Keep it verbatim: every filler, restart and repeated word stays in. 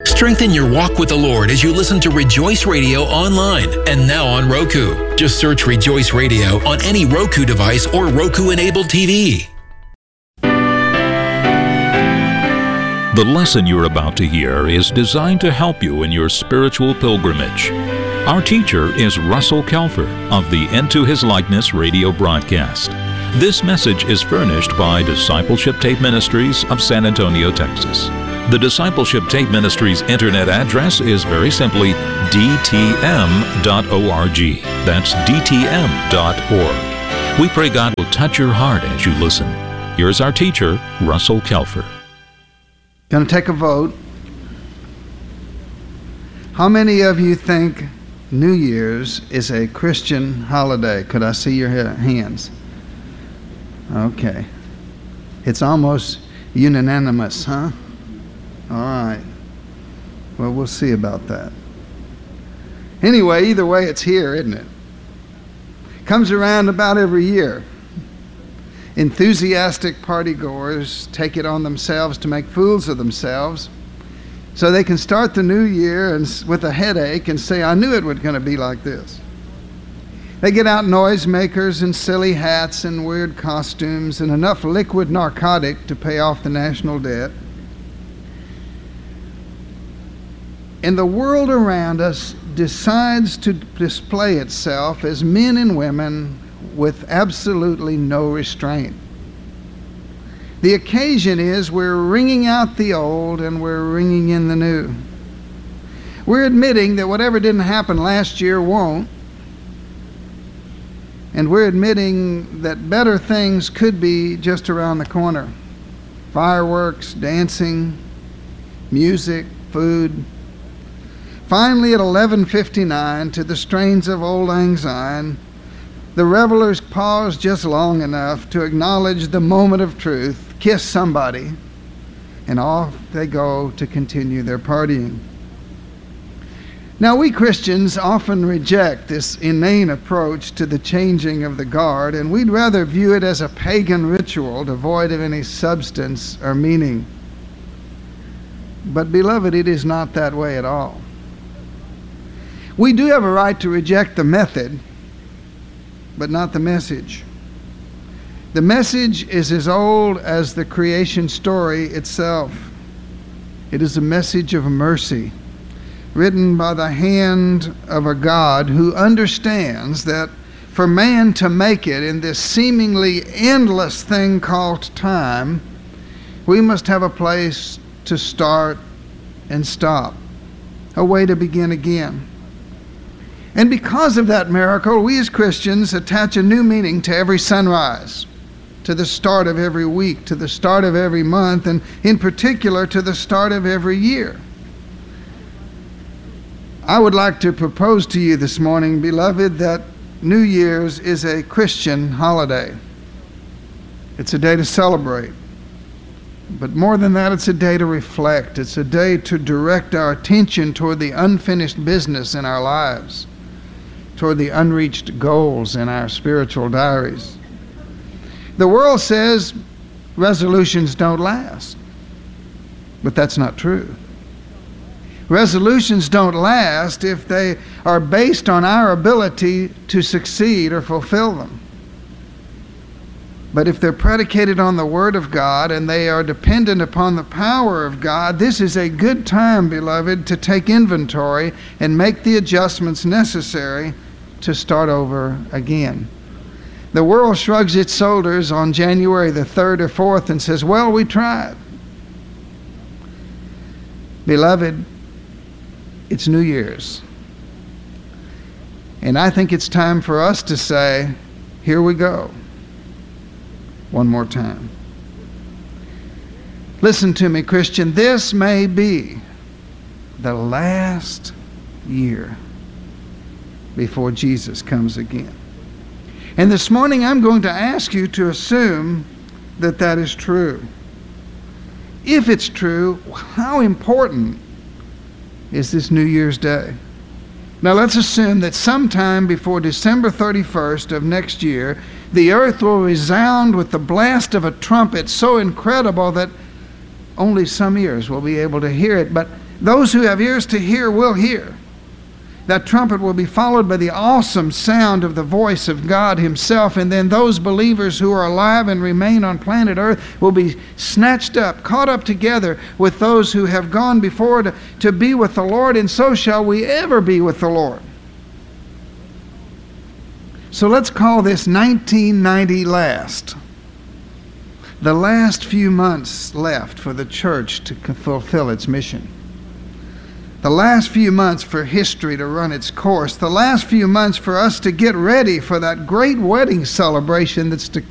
Strengthen your walk with the Lord as you listen to Rejoice Radio online and now on Roku. Just search Rejoice Radio on any Roku device or Roku-enabled T V. The lesson you're about to hear is designed to help you in your spiritual pilgrimage. Our teacher is Russell Kelfer of the Into His Likeness radio broadcast. This message is furnished by Discipleship Tape Ministries of San Antonio, Texas. The Discipleship Tape Ministries internet address is very simply d t m dot org. That's d t m dot org. We pray God will touch your heart as you listen. Here's our teacher, Russell Kelfer. Going to take a vote. How many of you think New Year's is a Christian holiday? Could I see your hands? Okay. It's almost unanimous, huh? All right. Well, we'll see about that. Anyway, either way, it's here, isn't it? Comes around about every year. Enthusiastic partygoers take it on themselves to make fools of themselves so they can start the new year and, with a headache and say, I knew it was going to be like this. They get out noisemakers and silly hats and weird costumes and enough liquid narcotic to pay off the national debt. And the world around us decides to display itself as men and women with absolutely no restraint. The occasion is we're ringing out the old and we're ringing in the new. We're admitting that whatever didn't happen last year won't. And we're admitting that better things could be just around the corner. Fireworks, dancing, music, food. Finally, at eleven fifty-nine, to the strains of Old Lang Syne, the revelers pause just long enough to acknowledge the moment of truth, kiss somebody, and off they go to continue their partying. Now, we Christians often reject this inane approach to the changing of the guard, and we'd rather view it as a pagan ritual devoid of any substance or meaning. But, beloved, it is not that way at all. We do have a right to reject the method, but not the message. The message is as old as the creation story itself. It is a message of mercy, written by the hand of a God who understands that for man to make it in this seemingly endless thing called time, we must have a place to start and stop, a way to begin again. And because of that miracle, we as Christians attach a new meaning to every sunrise, to the start of every week, to the start of every month, and in particular to the start of every year. I would like to propose to you this morning, beloved, that New Year's is a Christian holiday. It's a day to celebrate. But more than that, it's a day to reflect. It's a day to direct our attention toward the unfinished business in our lives, toward the unreached goals in our spiritual diaries. The world says resolutions don't last, but that's not true. Resolutions don't last if they are based on our ability to succeed or fulfill them. But if they're predicated on the Word of God and they are dependent upon the power of God, this is a good time, beloved, to take inventory and make the adjustments necessary to start over again. The world shrugs its shoulders on January the third or fourth and says, well, we tried. Beloved, it's New Year's. And I think it's time for us to say, here we go. One more time. Listen to me, Christian. This may be the last year before Jesus comes again. And this morning I'm going to ask you to assume that that is true. If it's true, how important is this New Year's Day? Now let's assume that sometime before December thirty-first of next year, the earth will resound with the blast of a trumpet so incredible that only some ears will be able to hear it. But Those who have ears to hear will hear. That trumpet will be followed by the awesome sound of the voice of God himself, and then those believers who are alive and remain on planet Earth will be snatched up, caught up together with those who have gone before to, to be with the Lord, and so shall we ever be with the Lord. So let's call this nineteen ninety last. The last few months left for the church to fulfill its mission. The last few months for history to run its course. The last few months for us to get ready for that great wedding celebration that's to